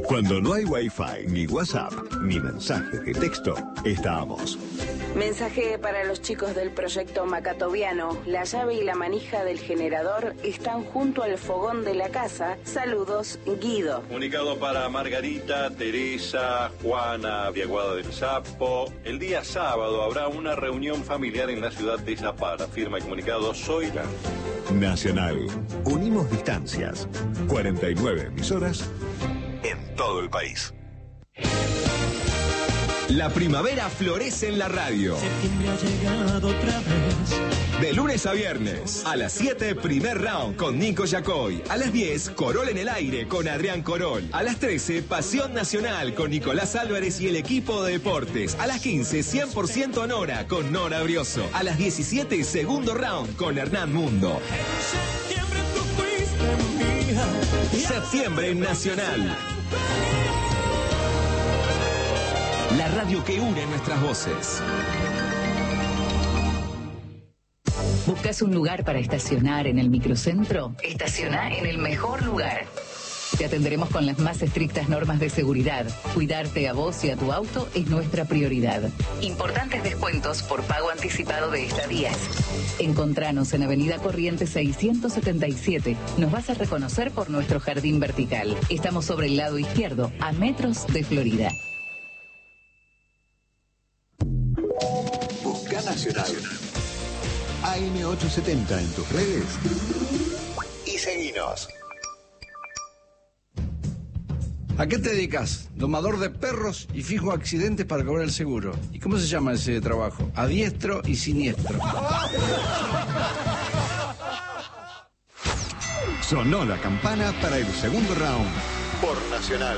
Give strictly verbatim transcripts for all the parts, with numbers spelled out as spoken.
Cuando no hay Wi-Fi, ni WhatsApp, ni mensajes de texto, estamos. Mensaje para los chicos del proyecto Macatoviano. La llave y la manija del generador están junto al fogón de la casa. Saludos, Guido. Comunicado para Margarita, Teresa, Juana, Viaguada del Sapo. El día sábado habrá una reunión familiar en la ciudad de Zapara. Firma el comunicado Zoila. Nacional. Unimos distancias. cuarenta y nueve emisoras en todo el país. La primavera florece en la radio. Septiembre ha llegado otra vez. De lunes a viernes, a las siete, primer round con Nico Yacoy. A las diez, Corol en el aire con Adrián Corol. A las trece, Pasión Nacional con Nicolás Álvarez y el equipo de deportes. A las quince, cien por ciento Nora con Nora Brioso. A las diecisiete, segundo round con Hernán Mundo. En septiembre tú fuiste mía. Septiembre Nacional. La radio que une nuestras voces. ¿Buscas un lugar para estacionar en el microcentro? Estaciona en el mejor lugar. Te atenderemos con las más estrictas normas de seguridad. Cuidarte a vos y a tu auto es nuestra prioridad. Importantes descuentos por pago anticipado de estadías. Encontranos en Avenida Corrientes seiscientos setenta y siete. Nos vas a reconocer por nuestro jardín vertical. Estamos sobre el lado izquierdo, a metros de Florida. Busca Nacional. A M ochocientos setenta en tus redes. Y seguinos. ¿A qué te dedicas? Domador de perros y fijo accidentes para cobrar el seguro. ¿Y cómo se llama ese trabajo? A diestro y siniestro. Sonó la campana para el segundo round por Nacional.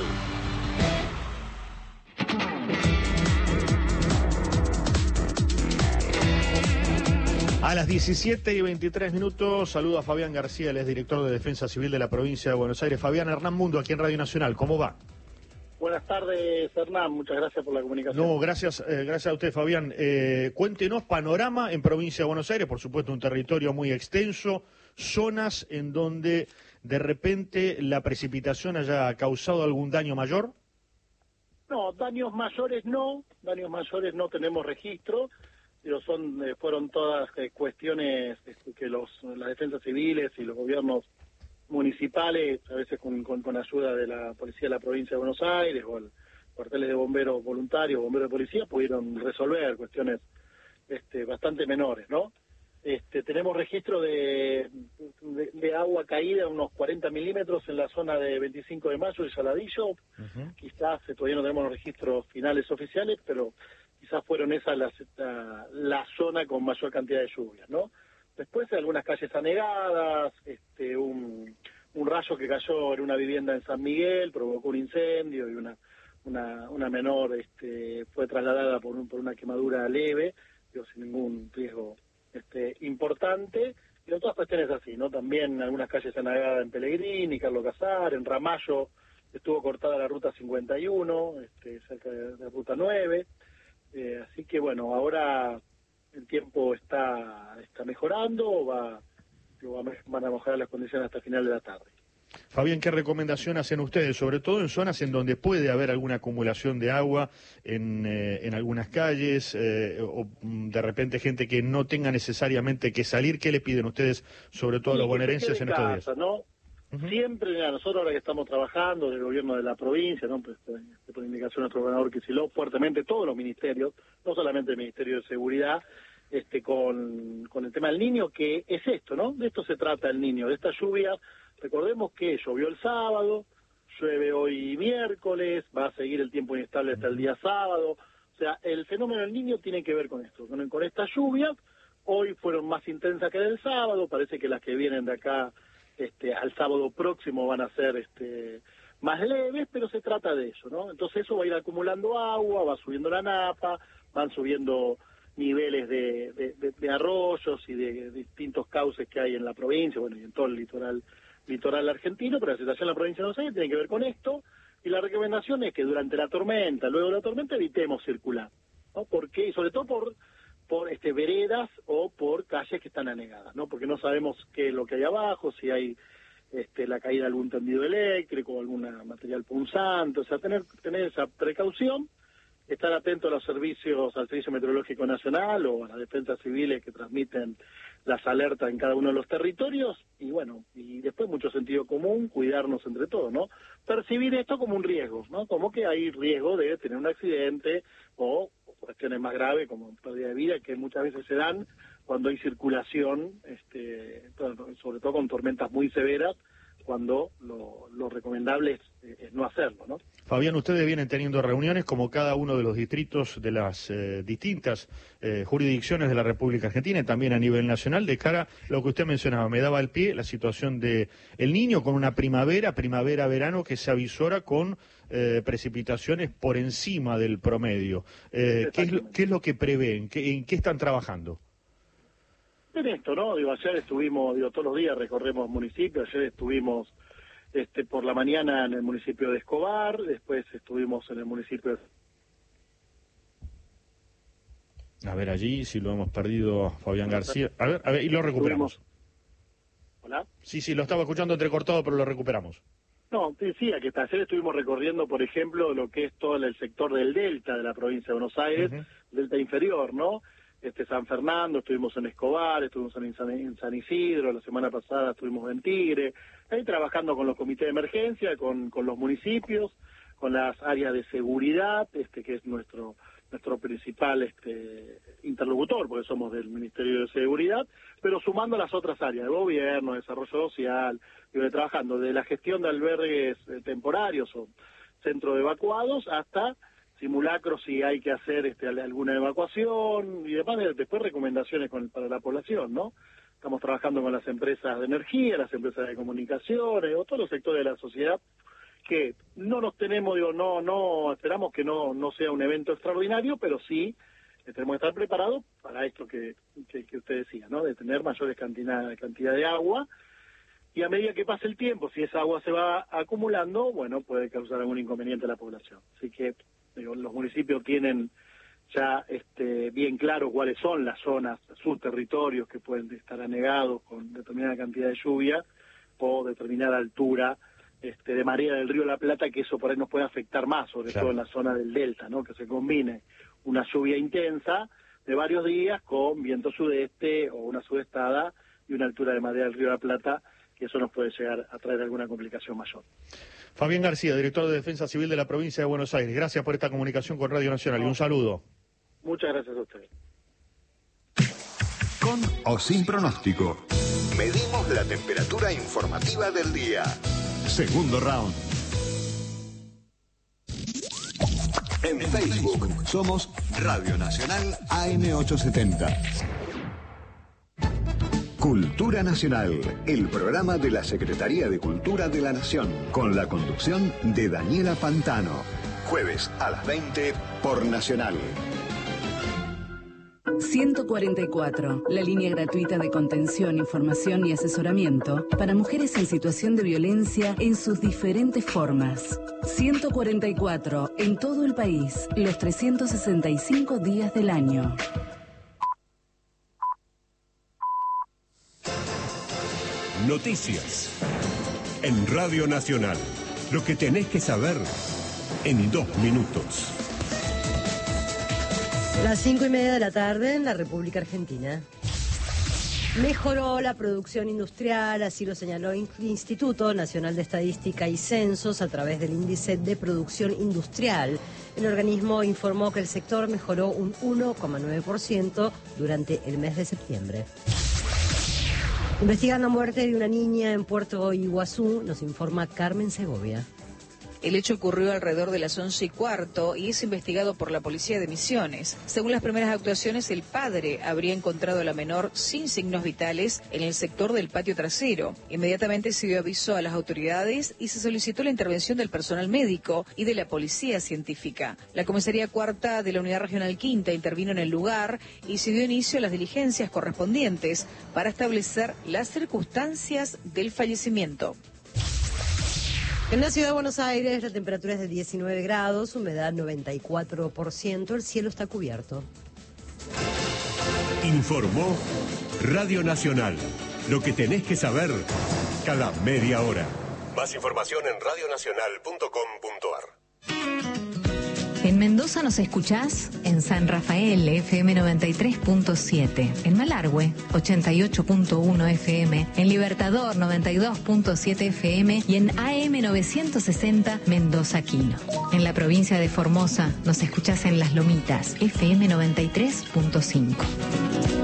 A las diecisiete y veintitrés minutos, saludo a Fabián García, él es director de Defensa Civil de la provincia de Buenos Aires. Fabián, Hernán Mundo, aquí en Radio Nacional, ¿cómo va? Buenas tardes, Hernán, muchas gracias por la comunicación. No, gracias, eh, gracias a usted, Fabián. Eh, cuéntenos panorama en provincia de Buenos Aires, por supuesto un territorio muy extenso, zonas en donde de repente la precipitación haya causado algún daño mayor. No, daños mayores no, daños mayores no tenemos registro. Pero son eh, fueron todas eh, cuestiones este, que los las defensas civiles y los gobiernos municipales, a veces con, con, con ayuda de la policía de la provincia de Buenos Aires o el cuarteles de bomberos voluntarios, bomberos de policía, pudieron resolver cuestiones este, bastante menores, ¿no? Este, tenemos registro de, de, de agua caída, unos cuarenta milímetros en la zona de veinticinco de mayo y Saladillo. Uh-huh. Quizás eh, todavía no tenemos los registros finales oficiales, pero quizás fueron esas las, la, la zona con mayor cantidad de lluvias, ¿no? Después algunas calles anegadas, este, un, un rayo que cayó en una vivienda en San Miguel, provocó un incendio y una una, una menor este, fue trasladada por, un, por una quemadura leve, pero sin ningún riesgo este, importante. Y otras cuestiones así, ¿no? También algunas calles anegadas en Pellegrini, Carlos Casar, en Ramallo estuvo cortada la ruta cincuenta y uno, este, cerca de la ruta nueve. Eh, así que bueno, ahora el tiempo está está mejorando, va, va van a mejorar las condiciones hasta el final de la tarde. Fabián, ¿qué recomendación hacen ustedes, sobre todo en zonas en donde puede haber alguna acumulación de agua, en, eh, en algunas calles, eh, o de repente gente que no tenga necesariamente que salir? ¿Qué le piden ustedes, sobre todo a los bonaerenses en estos días? ¿No? Uh-huh. Siempre, mira, nosotros ahora que estamos trabajando del gobierno de la provincia, ¿no? Pues, eh, por indicación de nuestro gobernador Kicillof, fuertemente todos los ministerios, no solamente el Ministerio de Seguridad, este, con, con el tema del niño, que es esto, ¿no? De esto se trata el niño, de esta lluvia. Recordemos que llovió el sábado, llueve hoy miércoles, va a seguir el tiempo inestable hasta el día sábado. O sea, el fenómeno del niño tiene que ver con esto, con, con estas lluvias. Hoy fueron más intensas que del sábado, parece que las que vienen de acá Este, al sábado próximo van a ser este, más leves, pero se trata de eso, ¿no? Entonces eso va a ir acumulando agua, va subiendo la napa, van subiendo niveles de, de, de, de arroyos y de, de distintos cauces que hay en la provincia, bueno, y en todo el litoral litoral argentino, pero la situación en la provincia de Buenos Aires tiene que ver con esto, y la recomendación es que durante la tormenta, luego de la tormenta, evitemos circular, ¿no? Porque, y sobre todo por por este veredas o por calles que están anegadas, ¿no? Porque no sabemos qué es lo que hay abajo, si hay este, la caída de algún tendido eléctrico, algún material punzante, o sea, tener, tener esa precaución, estar atento a los servicios, al Servicio Meteorológico Nacional o a las defensas civiles que transmiten las alertas en cada uno de los territorios, y bueno, y después mucho sentido común, cuidarnos entre todos, ¿no? Percibir esto como un riesgo, ¿no? Como que hay riesgo de tener un accidente o cuestiones más graves como pérdida de vida, que muchas veces se dan cuando hay circulación, este, sobre todo con tormentas muy severas, cuando lo, lo recomendable es, es no hacerlo, ¿no? Fabián, ustedes vienen teniendo reuniones como cada uno de los distritos de las eh, distintas eh, jurisdicciones de la República Argentina y también a nivel nacional, de cara a lo que usted mencionaba, me daba al pie la situación de el Niño con una primavera, primavera-verano que se avisora con eh, precipitaciones por encima del promedio. Eh, ¿qué, es lo, ¿Qué es lo que prevén? ¿Qué, ¿En qué están trabajando? En esto, ¿no? Digo, ayer estuvimos, digo, todos los días recorremos municipios, ayer estuvimos este por la mañana en el municipio de Escobar, después estuvimos en el municipio de... A ver, allí, si lo hemos perdido a Fabián García. A ver, a ver, y lo recuperamos. ¿Hola? Sí, sí, lo estaba escuchando entrecortado, pero lo recuperamos. No, te decía que hasta ayer estuvimos recorriendo, por ejemplo, lo que es todo el sector del Delta de la provincia de Buenos Aires, uh-huh. Delta inferior, ¿no? Este San Fernando, estuvimos en Escobar, estuvimos en San, en San Isidro, la semana pasada estuvimos en Tigre, ahí trabajando con los comités de emergencia, con, con los municipios, con las áreas de seguridad, este que es nuestro nuestro principal este interlocutor, porque somos del Ministerio de Seguridad, pero sumando las otras áreas, de gobierno, desarrollo social, y trabajando de la gestión de albergues eh, temporarios o centros de evacuados hasta simulacros si hay que hacer este, alguna evacuación y demás, después recomendaciones con, para la población, ¿no? Estamos trabajando con las empresas de energía, las empresas de comunicaciones, o todos los sectores de la sociedad que no nos tenemos, digo, no, no, esperamos que no, no sea un evento extraordinario, pero sí eh, tenemos que estar preparados para esto que, que, que usted decía, ¿no? De tener mayores cantidad, cantidad de agua, y a medida que pase el tiempo, si esa agua se va acumulando, bueno, puede causar algún inconveniente a la población. Así que digo, los municipios tienen ya este, bien claro cuáles son las zonas, sus territorios que pueden estar anegados con determinada cantidad de lluvia o determinada altura este, de marea del río La Plata, que eso por ahí nos puede afectar más, sobre claro. todo en la zona del delta, ¿no? Que se combine una lluvia intensa de varios días con viento sudeste o una sudestada y una altura de marea del río La Plata, que eso nos puede llegar a traer alguna complicación mayor. Fabián García, director de Defensa Civil de la provincia de Buenos Aires. Gracias por esta comunicación con Radio Nacional y un saludo. Muchas gracias a ustedes. Con o sin pronóstico, medimos la temperatura informativa del día. Segundo round. En Facebook somos Radio Nacional A M ochocientos setenta. Cultura Nacional, el programa de la Secretaría de Cultura de la Nación, con la conducción de Daniela Pantano. Jueves a las veinte por Nacional. ciento cuarenta y cuatro, la línea gratuita de contención, información y asesoramiento para mujeres en situación de violencia en sus diferentes formas. ciento cuarenta y cuatro, en todo el país, los trescientos sesenta y cinco días del año. Noticias en Radio Nacional. Lo que tenés que saber en dos minutos. Las cinco y media de la tarde en la República Argentina. Mejoró la producción industrial, así lo señaló el Instituto Nacional de Estadística y Censos a través del índice de producción industrial. El organismo informó que el sector mejoró un uno coma nueve por ciento durante el mes de septiembre. Investigan la muerte de una niña en Puerto Iguazú, nos informa Carmen Segovia. El hecho ocurrió alrededor de las once y cuarto y es investigado por la policía de Misiones. Según las primeras actuaciones, el padre habría encontrado a la menor sin signos vitales en el sector del patio trasero. Inmediatamente se dio aviso a las autoridades y se solicitó la intervención del personal médico y de la policía científica. La comisaría cuarta de la Unidad Regional Quinta intervino en el lugar y se dio inicio a las diligencias correspondientes para establecer las circunstancias del fallecimiento. En la ciudad de Buenos Aires la temperatura es de diecinueve grados, humedad noventa y cuatro por ciento, el cielo está cubierto. Informó Radio Nacional. Lo que tenés que saber cada media hora. Más información en radio nacional punto com punto ar. En Mendoza nos escuchás en San Rafael, F M noventa y tres punto siete, en Malargüe, ochenta y ocho punto uno F M, en Libertador, noventa y dos punto siete F M y en A M novecientos sesenta Mendoza Quino. En la provincia de Formosa nos escuchás en Las Lomitas, F M noventa y tres punto cinco.